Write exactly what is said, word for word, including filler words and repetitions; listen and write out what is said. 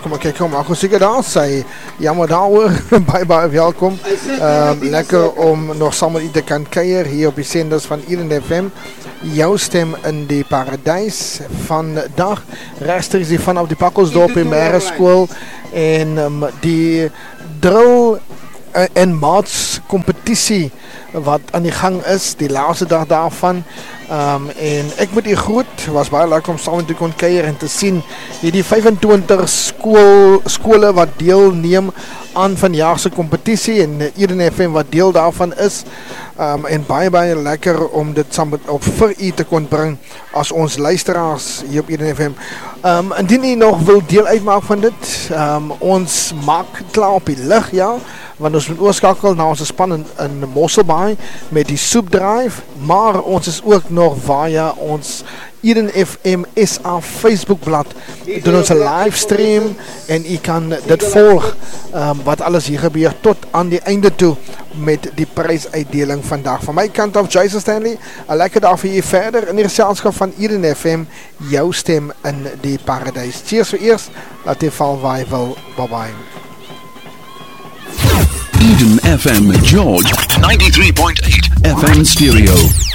kom ek kyk hom, maar goed seker daar sy, jammer daaroor, baie baie welkom, um, lekker om nog saam met u te kan kuier hier op die senders van Eden F M, jou stem in die paradijs, vandag rechtstreeks die vanaf die Pakkelsdorp Primêre Skool, en um, die drill en maats kompetisie wat aan die gang is, die laaste dag daarvan, um, en ek moet u groet, was baie leuk om saam te kon kuier en te sien, hierdie vyfentwintig skool, skole wat deelneem aan vanjaarse kompetisie, en Eden F M wat deel daarvan is, um, en baie baie lekker om dit saam met, op vir u te kon bring, as ons luisteraars hier op Eden F M. Um, indien u nog wil deel uitmaak van dit, um, ons maak klaar op die lig, ja, want ons moet oorskakel na ons span in, in Mosselbaai met die Soep Drive, maar ons is ook nog via ons Eden F M S A Facebookblad, doen ons 'n livestream en u kan dit volg, um, wat alles hier gebeur tot aan die einde toe met die prysuitdeling vandag. Van my kant af, Jason Stanley, 'n lekker dag vir u verder in die geselskap van Eden F M, jou stem in die paradijs. Cheers vir eers, laat die val waai wil, bye bye. Eden F M George ninety-three point eight F M stereo.